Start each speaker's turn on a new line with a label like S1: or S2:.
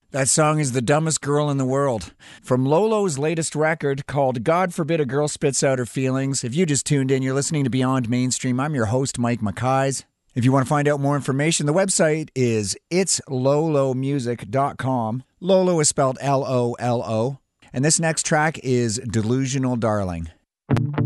S1: That song is The Dumbest Girl in the World. From Lolo's latest record called God Forbid a Girl Spits Out Her Feelings. If you just tuned in, you're listening to Beyond Mainstream. I'm your host, Mike McKays. If you want to find out more information, the website is itslolomusic.com. Lolo is spelled Lolo. And this next track is Delusional Darling.